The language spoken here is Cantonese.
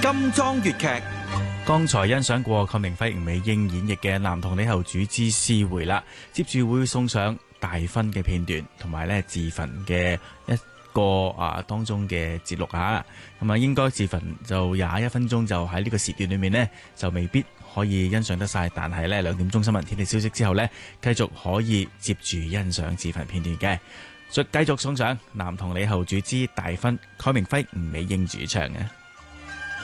金裝粵劇。 剛才欣賞過鄺明輝、吳美英演繹嘅《男童李後主之詩會》啦，接住會送上大婚嘅片段，同埋咧自焚嘅一個當中嘅節錄嚇。咁啊，應該自焚就21分鐘，就喺呢個時段裏面呢，就未必可以欣賞得晒。但係呢2點鐘新聞天地消息之後呢，繼續可以接住欣賞自焚片段嘅。再繼續送上《男童李後主之大婚》，鄺明輝、吳美英主唱嘅。